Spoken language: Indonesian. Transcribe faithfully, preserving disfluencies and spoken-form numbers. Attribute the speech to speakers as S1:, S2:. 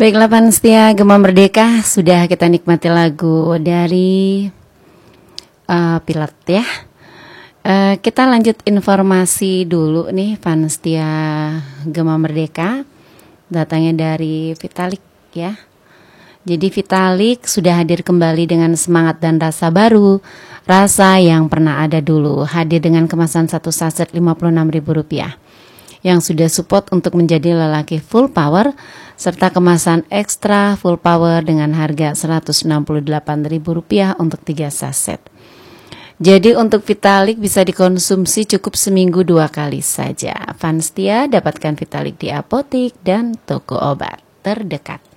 S1: Baiklah Panstia Gema Merdeka, sudah kita nikmati lagu dari uh, Pilat ya. uh, Kita lanjut informasi dulu nih Panstia Gema Merdeka. Datangnya dari Vitalik ya. Jadi Vitalik sudah hadir kembali dengan semangat dan rasa baru. Rasa yang pernah ada dulu. Hadir dengan kemasan satu saset lima puluh enam ribu rupiah yang sudah support untuk menjadi lelaki full power, serta kemasan ekstra full power dengan harga seratus enam puluh delapan ribu rupiah untuk tiga saset. Jadi untuk Vitalik bisa dikonsumsi cukup seminggu dua kali saja. Fanstia dapatkan Vitalik di apotik dan toko obat terdekat.